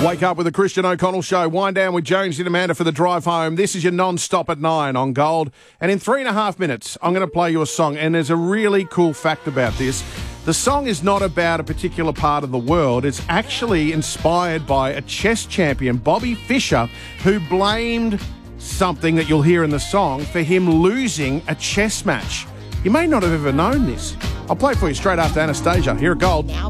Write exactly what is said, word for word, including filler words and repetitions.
Wake up with the Christian O'Connell Show. Wind down with Jones and Amanda for the drive home. This is your non-stop at nine on Gold. And in three and a half minutes, I'm going to play you a song. And there's a really cool fact about this. The song is not about a particular part of the world. It's actually inspired by a chess champion, Bobby Fischer, who blamed something that you'll hear in the song for him losing a chess match. You may not have ever known this. I'll play it for you straight after Anastasia. Here at Gold. Now